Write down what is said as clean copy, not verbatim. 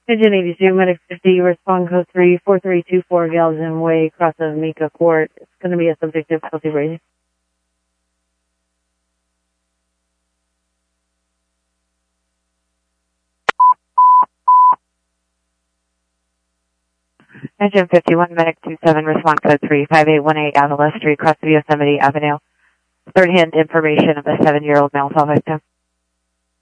Engine 82, Medic 50, respond code 34324 Galzin Way, cross of Mika Court. It's going to be a subject difficulty rating. Engine 51, Medic 27, respond code 35818 Avila Street, cross of Yosemite Avenue. Third-hand information of a 7-year-old mental health victim.